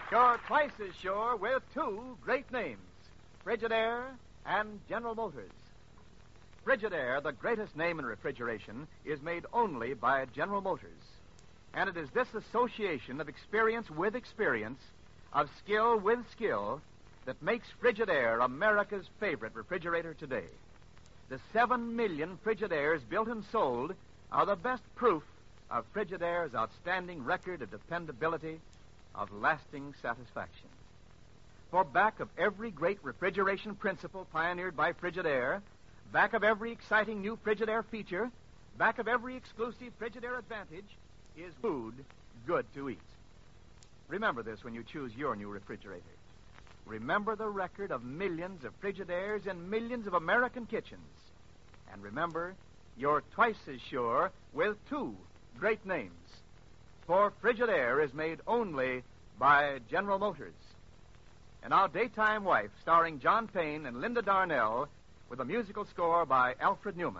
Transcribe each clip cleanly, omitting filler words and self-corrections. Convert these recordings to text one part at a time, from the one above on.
You're twice as sure with two great names, Frigidaire and General Motors. Frigidaire, the greatest name in refrigeration, is made only by General Motors. And it is this association of experience with experience, of skill with skill, that makes Frigidaire America's favorite refrigerator today. The 7 million Frigidaires built and sold are the best proof of Frigidaire's outstanding record of dependability, of lasting satisfaction. For back of every great refrigeration principle pioneered by Frigidaire, back of every exciting new Frigidaire feature, back of every exclusive Frigidaire advantage, is food good to eat. Remember this when you choose your new refrigerator. Remember the record of millions of Frigidaires in millions of American kitchens. And remember, you're twice as sure with two great names. For Frigidaire is made only by General Motors. And now, Daytime Wife, starring John Payne and Linda Darnell, with a musical score by Alfred Newman.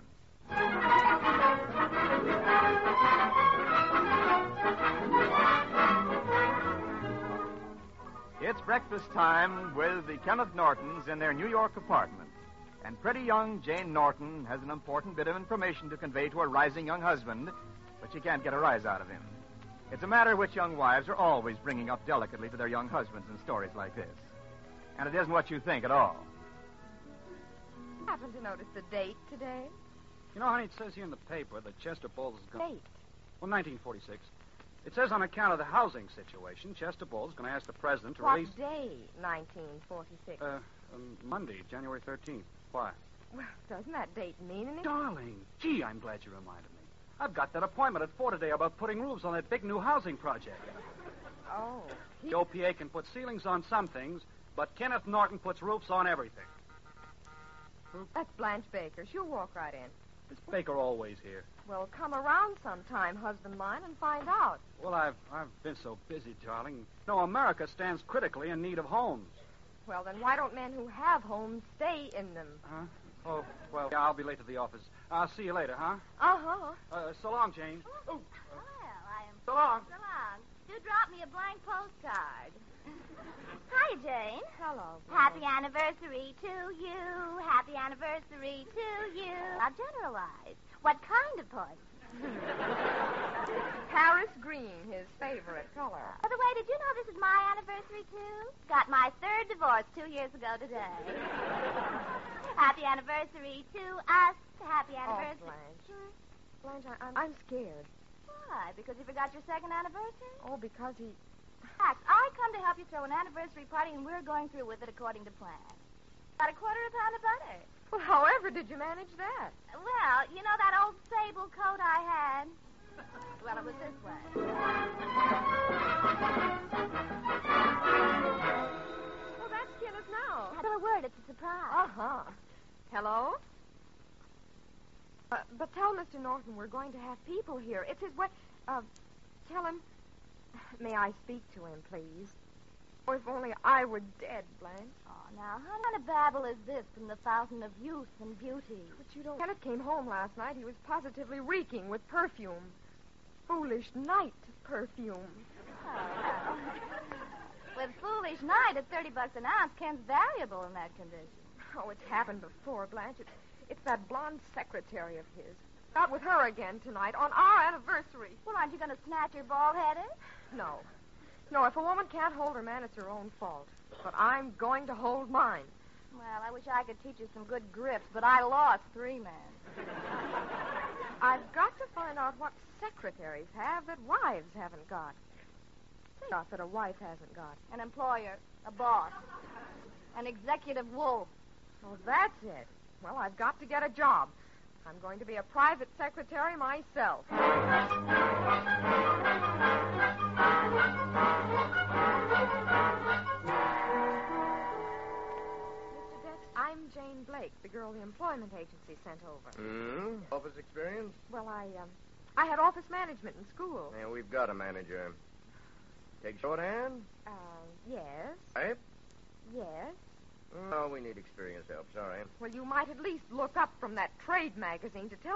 It's breakfast time with the Kenneth Nortons in their New York apartment. And pretty young Jane Norton has an important bit of information to convey to her rising young husband, but she can't get a rise out of him. It's a matter which young wives are always bringing up delicately to their young husbands in stories like this. And it isn't what you think at all. Happen to notice the date today? You know, honey, it says here in the paper that Chester Bowles is going... Date? Well, 1946. It says on account of the housing situation, Chester Bowles is going to ask the president to release... What day, 1946? Monday, January 13th. Why? Well, doesn't that date mean anything? Darling, gee, I'm glad you reminded me. I've got that appointment at 4 today about putting roofs on that big new housing project. Oh. The OPA can put ceilings on some things, but Kenneth Norton puts roofs on everything. That's Blanche Baker. She'll walk right in. Is Baker always here? Well, come around sometime, husband mine, and find out. Well, I've been so busy, darling. No, America stands critically in need of homes. Well, then why don't men who have homes stay in them? Huh? Oh, well, yeah, I'll be late to the office. I'll see you later, huh? Uh-huh. So long, Jane. Well, I am... So long. So long. Do drop me a blank postcard. Hi, Jane. Hello. Happy anniversary to you. Happy anniversary to you. Now, generalize. What kind of party? Paris green, his favorite color. By the way, did you know this is my anniversary, too? Got my third divorce 2 years ago today. Happy anniversary to us. Happy anniversary. Oh, Blanche. Blanche, I'm scared. Why? Because you forgot your second anniversary? Oh, because he... Max, I come to help you throw an anniversary party, and we're going through with it according to plan. About a quarter of a pound of butter. Well, however did you manage that? Well, you know that old sable coat I had? Well, it was this way. Well, that's Kenneth now. Not a word. It's a surprise. Uh-huh. Hello? But tell Mr. Norton we're going to have people here. It's his way... tell him... May I speak to him, please? Oh, if only I were dead, Blanche. Oh, now, how kind of babble is this from the fountain of youth and beauty? But you don't... Kenneth came home last night. He was positively reeking with perfume. Foolish night perfume. Oh. With foolish night at $30 an ounce, Ken's valuable in that condition. Oh, it's happened before, Blanche. It's that blonde secretary of his. Out with her again tonight on our anniversary. Well, aren't you going to snatch her bald-headed? No. No, if a woman can't hold her man, it's her own fault. But I'm going to hold mine. Well, I wish I could teach you some good grips, but I lost 3 men. I've got to find out what secretaries have that wives haven't got. Stuff that a wife hasn't got. An employer, a boss, an executive wolf. Oh, that's it. Well, I've got to get a job. I'm going to be a private secretary myself. I'm Jane Blake, the girl the employment agency sent over. Office experience? Well, I had office management in school. Yeah, we've got a manager. Take shorthand? Yes. Type? Yes. No, we need experienced help. Sorry. Well, you might at least look up from that trade magazine to tell